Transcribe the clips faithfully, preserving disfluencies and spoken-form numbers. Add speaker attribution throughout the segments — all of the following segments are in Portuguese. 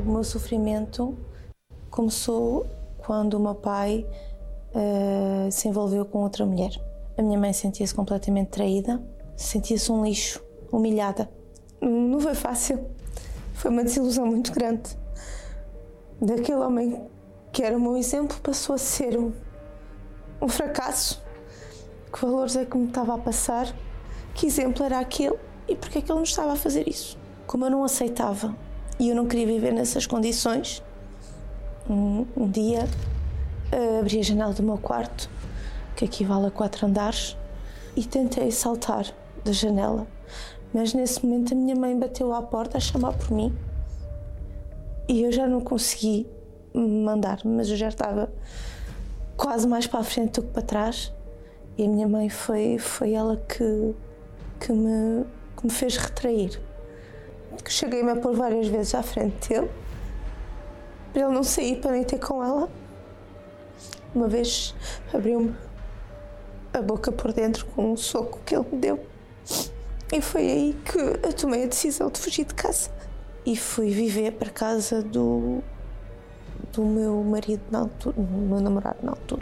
Speaker 1: O meu sofrimento começou quando o meu pai uh, se envolveu com outra mulher. A minha mãe sentia-se completamente traída, sentia-se um lixo, humilhada. Não foi fácil, foi uma desilusão muito grande. Daquele homem que era o meu exemplo passou a ser um, um fracasso. Que valores é que me estava a passar? Que exemplo era aquele? E porquê é que ele não estava a fazer isso? Como eu não aceitava e eu não queria viver nessas condições, um, um dia uh, abri a janela do meu quarto, que equivale a quatro andares, e tentei saltar da janela. Mas nesse momento a minha mãe bateu à porta a chamar por mim e eu já não consegui mandar, mas eu já estava quase mais para a frente do que para trás e a minha mãe foi, foi ela que, que, me, que me fez retrair. Cheguei-me a pôr várias vezes à frente dele para ele não sair, para nem ter com ela. Uma vez abriu-me a boca por dentro com um soco que ele me deu. E foi aí que eu tomei a decisão de fugir de casa. E fui viver para casa do, do meu marido na altura, do meu namorado na altura.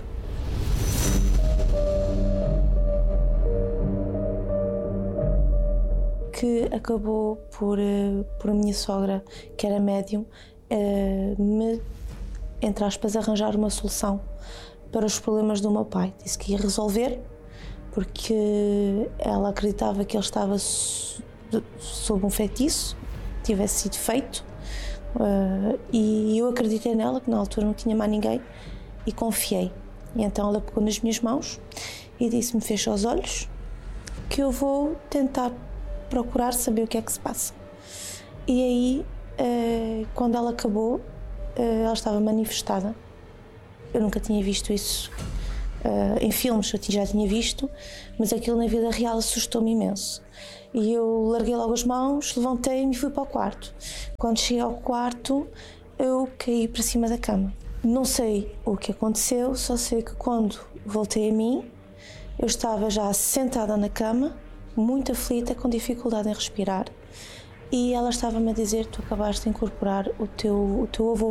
Speaker 1: Que acabou por, por a minha sogra, que era médium, me, entre aspas, arranjar uma solução para os problemas do meu pai. Disse que ia resolver, porque ela acreditava que ele estava sob um feitiço, tivesse sido feito, uh, e eu acreditei nela, que na altura não tinha mais ninguém, e confiei. E então ela pegou nas minhas mãos e disse-me: fecha os olhos, que eu vou tentar procurar saber o que é que se passa. E aí, uh, quando ela acabou, uh, ela estava manifestada. Eu nunca tinha visto isso. Uh, em filmes eu já tinha visto, mas aquilo na vida real assustou-me imenso. E eu larguei logo as mãos, levantei-me e fui para o quarto. Quando cheguei ao quarto, eu caí para cima da cama. Não sei o que aconteceu, só sei que quando voltei a mim, eu estava já sentada na cama, muito aflita, com dificuldade em respirar, e ela estava-me a dizer: tu acabaste de incorporar o teu, o teu avô.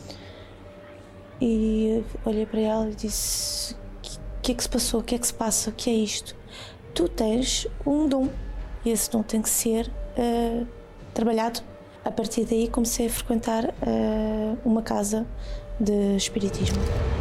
Speaker 1: E olhei para ela e disse: o que é que se passou? O que é que se passa? O que é isto? Tu tens um dom e esse dom tem que ser uh, trabalhado. A partir daí comecei a frequentar uh, uma casa de espiritismo.